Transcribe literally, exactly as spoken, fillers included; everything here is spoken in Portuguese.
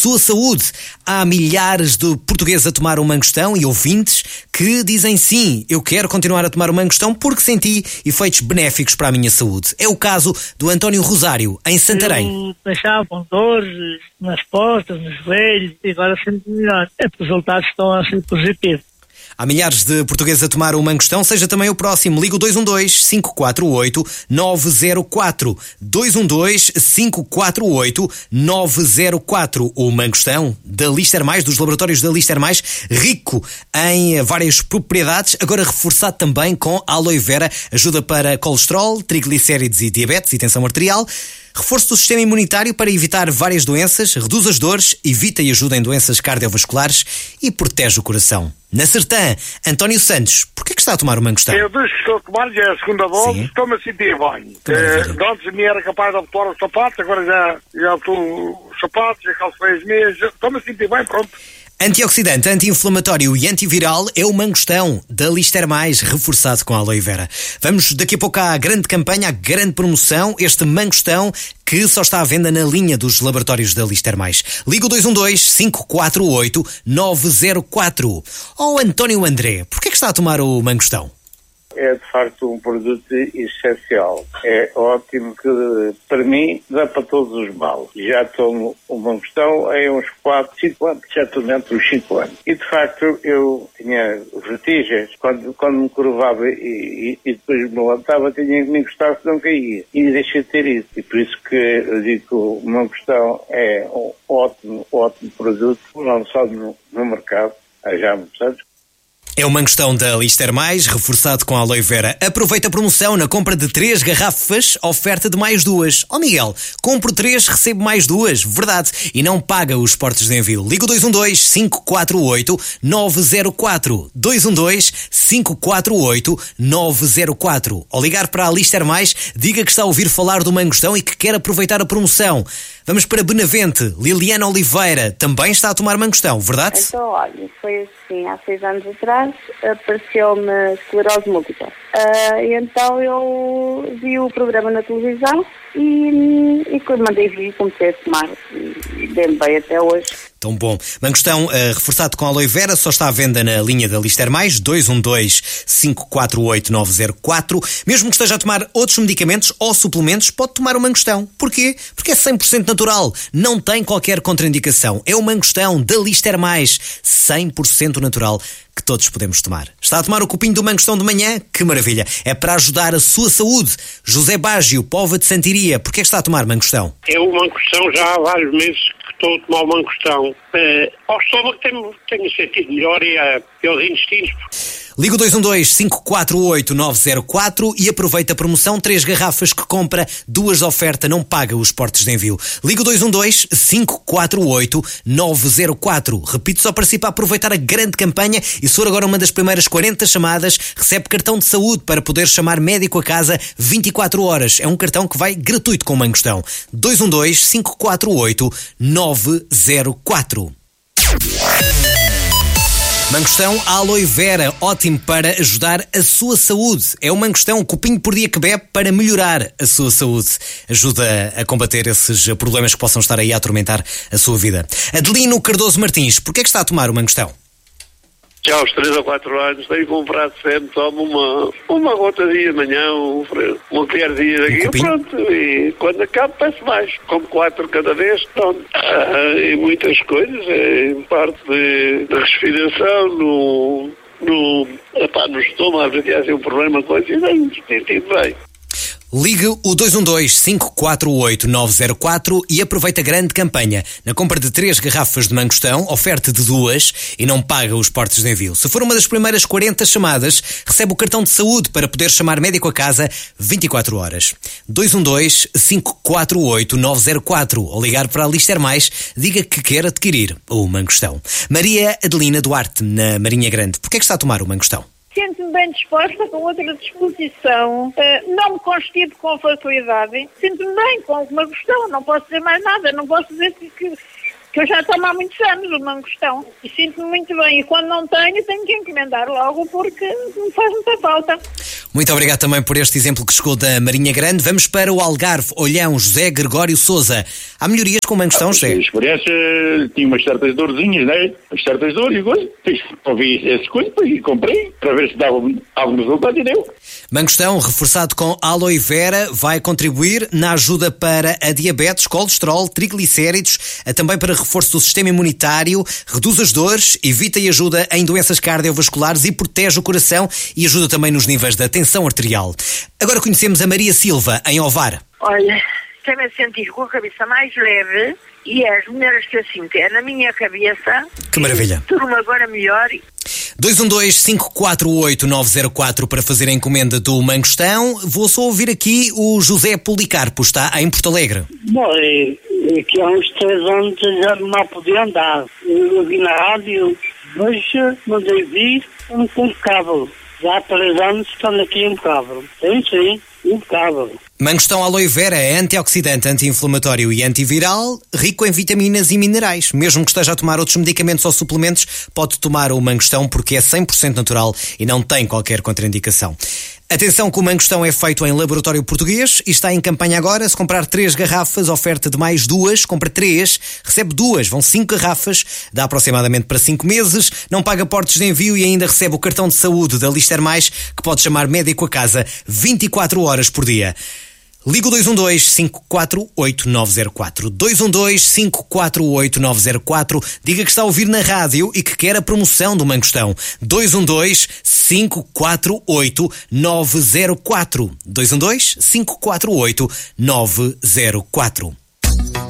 sua saúde. Há milhares de portugueses a tomar o mangostão e ouvintes que dizem sim, eu quero continuar a tomar o mangostão porque senti efeitos benéficos para a minha saúde. É o caso do António Rosário, em Santarém. Eu deixava com dores nas costas, nos joelhos e agora sinto melhor. É porque os resultados estão a ser positivos. Há milhares de portugueses a tomar o mangostão, seja também o próximo. Liga o dois um dois, cinco quatro oito, nove zero quatro. dois um dois, cinco quatro oito, nove zero quatro. O mangostão da Lister Mais, dos laboratórios da Lister Mais, rico em várias propriedades, agora reforçado também com aloe vera, ajuda para colesterol, triglicéridos e diabetes e tensão arterial. Reforço do sistema imunitário para evitar várias doenças, reduz as dores, evita e ajuda em doenças cardiovasculares e protege o coração. Na Sertã, António Santos, porquê que está a tomar o mangostão? Eu desde que estou a tomar, já é a segunda dose, estou-me a sentir bem. Eh, antes me era capaz de abotoar os sapatos, agora já, já estou os sapatos, já calcei as meias, estou-me a sentir bem, pronto. Antioxidante, anti-inflamatório e antiviral é o mangostão da Lister Mais, reforçado com aloe vera. Vamos daqui a pouco à grande campanha, à grande promoção, este mangostão que só está à venda na linha dos laboratórios da Lister Mais. Liga o dois um dois, cinco quatro oito, nove zero quatro. Oh, António André, porquê que está a tomar o mangostão? É de facto um produto essencial. É ótimo que, para mim, dá para todos os males. Já tomo o mangostão há uns quatro, cinco anos, já estou dentro dos cinco anos. E de facto eu tinha vertigens, quando, quando me curvava e, e, e depois me levantava, tinha que me encostar se não caía. E deixei de ter isso. E por isso que eu digo que o mangostão é um ótimo, ótimo produto, lançado no, no mercado há já muitos anos. É o mangostão da Lister Mais, reforçado com aloe vera. Aproveita a promoção na compra de três garrafas, oferta de mais duas. Ó oh Miguel, compro três, recebo mais duas. Verdade. E não paga os portos de envio. Liga o dois um dois, cinco quatro oito, nove zero quatro. dois um dois, cinco quatro oito, nove zero quatro. Ao ligar para a Lister Mais, diga que está a ouvir falar do mangostão e que quer aproveitar a promoção. Vamos para Benavente. Liliana Oliveira também está a tomar mangostão, verdade? Então, olha, foi assim, há seis anos atrás, apareceu-me esclerose múltipla. Uh, e então eu vi o programa na televisão e, e quando mandei vir, comecei a tomar. E dei-me bem até hoje. Tão bom. Mangostão uh, reforçado com aloe vera só está à venda na linha da Lister Mais, dois um dois, cinco quatro oito, nove zero quatro. Mesmo que esteja a tomar outros medicamentos ou suplementos, pode tomar o mangostão. Porquê? Porque é cem por cento natural. Não tem qualquer contraindicação. É o mangostão da Lister Mais, cem por cento natural, que todos podemos tomar. Está a tomar o copinho do mangostão de manhã? Que maravilha! É para ajudar a sua saúde. José Bágio, Póvoa de Santiria, porquê é que está a tomar mangostão? Eu o mangostão já há vários meses que estou a tomar o mangostão. Uh, ao estômago tenho, tenho sentido melhor e, uh, e aos intestinos. Liga o dois um dois, cinco quatro oito, nove zero quatro e aproveita a promoção. Três garrafas que compra, duas de oferta, não paga os portos de envio. Liga o dois um dois, cinco quatro oito, nove zero quatro. Repito só para si para aproveitar a grande campanha e se for agora uma das primeiras quarenta chamadas, recebe cartão de saúde para poder chamar médico a casa vinte e quatro horas. É um cartão que vai gratuito com o mangostão. dois um dois, cinco quatro oito, nove zero quatro. Mangostão aloe vera, ótimo para ajudar a sua saúde. É o mangostão, um copinho por dia que bebe para melhorar a sua saúde. Ajuda a combater esses problemas que possam estar aí a atormentar a sua vida. Adelino Cardoso Martins, porquê é que está a tomar o mangostão? Já aos três ou quatro anos tenho comprado sempre, tomo uma, uma gotadinha de manhã, um, uma colherzinha daqui, um pronto, e quando acabo peço mais, como quatro cada vez, pronto. Ah, e muitas coisas, em parte de, de respiração, no, no, epá, no estômago, às vezes há um problema com isso, e tenho sentido bem. Ligue o dois um dois, cinco quatro oito, nove zero quatro e aproveita a grande campanha. Na compra de três garrafas de mangostão, oferta de duas e não paga os portos de envio. Se for uma das primeiras quarenta chamadas, recebe o cartão de saúde para poder chamar médico a casa vinte e quatro horas. dois um dois, cinco quatro oito, nove zero quatro. Ao ligar para a Lister Mais, diga que quer adquirir o mangostão. Maria Adelina Duarte, na Marinha Grande. Porquê é que está a tomar o mangostão? Sinto-me bem disposta, com outra disposição, uh, não me constipo com facilidade, sinto-me bem com o mangostão, não posso dizer mais nada, não posso dizer que, que, que eu já tomo há muitos anos o mangostão e sinto-me muito bem, e quando não tenho, tenho que encomendar logo porque me faz muita falta. Muito obrigado também por este exemplo que chegou da Marinha Grande. Vamos para o Algarve, Olhão, José Gregório Sousa. Há melhorias com o Mangostão, José? A experiência tinha umas certas dorzinhas, né? Umas certas dores e coisas. Ouvi essas coisas e comprei para ver se dava algum resultado e deu. Mangostão, reforçado com aloe vera, vai contribuir na ajuda para a diabetes, colesterol, triglicéridos, também para reforço do sistema imunitário, reduz as dores, evita e ajuda em doenças cardiovasculares e protege o coração e ajuda também nos níveis da tensão arterial. Agora conhecemos a Maria Silva, em Ovar. Olha, quer-me sentir com a cabeça mais leve e as mulheres que eu sinto é na minha cabeça. Que maravilha. Tudo agora melhor. dois um dois, cinco quatro oito, nove zero quatro para fazer a encomenda do Mangostão. Vou só ouvir aqui o José Policarpo, está em Porto Alegre. Bom, é que há uns três anos já não podia andar. Eu vi na rádio, hoje mandei vir um impecável. Já há três anos estão aqui impecável. Sim, sim, impecável. Mangostão aloe vera é antioxidante, anti-inflamatório e antiviral, rico em vitaminas e minerais. Mesmo que esteja a tomar outros medicamentos ou suplementos, pode tomar o Mangostão porque é cem por cento natural e não tem qualquer contraindicação. Atenção que o Mangostão é feito em laboratório português e está em campanha agora. Se comprar três garrafas, oferta de mais duas, compra três, recebe duas, vão cinco garrafas, dá aproximadamente para cinco meses, não paga portos de envio e ainda recebe o cartão de saúde da Lister Mais, que pode chamar médico a casa vinte e quatro horas por dia. Liga o dois um dois, cinco quatro oito, nove zero quatro. dois um dois, cinco quatro oito, nove zero quatro. Diga que está a ouvir na rádio e que quer a promoção do Mangostão. dois um dois, cinco quatro oito, nove zero quatro. dois um dois, cinco quatro oito, nove zero quatro.